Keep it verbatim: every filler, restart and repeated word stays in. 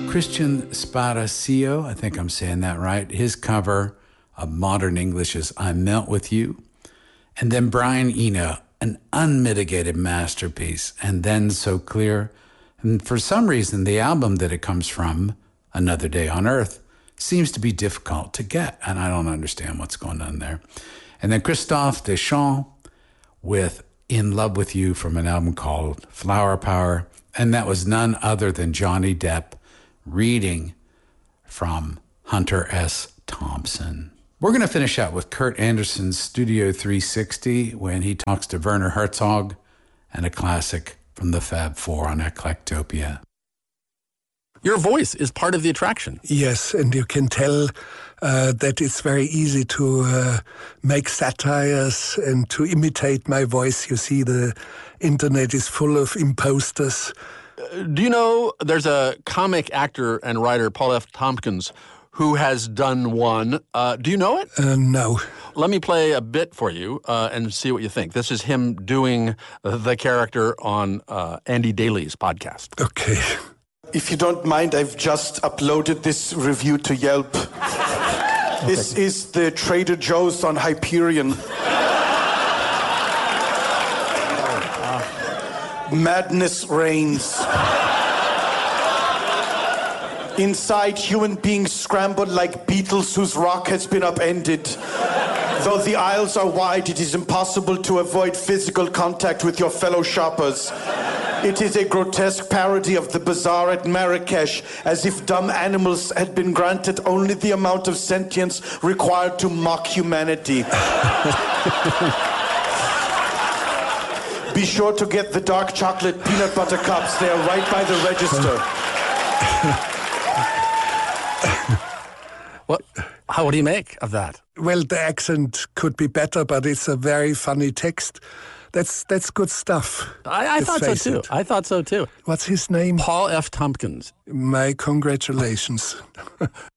Christian Sparaccio, I think I'm saying that right. His cover of Modern English is I Melt With You. And then Brian Eno, an unmitigated masterpiece, and Then So Clear. And for some reason, the album that it comes from, Another Day on Earth, seems to be difficult to get, and I don't understand what's going on there. And then Christophe Deschamps with In Love With You from an album called Flower Power, and that was none other than Johnny Depp reading from Hunter S. Thompson. We're going to finish out with Kurt Anderson's Studio three sixty when he talks to Werner Herzog, and a classic from the Fab Four on Eclectopia. Your voice is part of the attraction. Yes, and you can tell uh, that it's very easy to uh, make satires and to imitate my voice. You see, the internet is full of imposters. Uh, do you know there's a comic actor and writer, Paul F. Tompkins, who has done one. Uh, do you know it? Uh, no. Let me play a bit for you uh, and see what you think. This is him doing the character on uh, Andy Daly's podcast. Okay. If you don't mind, I've just uploaded this review to Yelp. This is the Trader Joe's on Hyperion. Madness reigns. Inside, human beings scramble like beetles whose rock has been upended. Though the aisles are wide, it is impossible to avoid physical contact with your fellow shoppers. It is a grotesque parody of the bazaar at Marrakesh, as if dumb animals had been granted only the amount of sentience required to mock humanity. Be sure to get the dark chocolate peanut butter cups. They are right by the register. What? How, what do you make of that? Well, the accent could be better, but it's a very funny text. That's that's good stuff. I, I thought so too. It. I thought so too. What's his name? Paul F. Tompkins. My congratulations.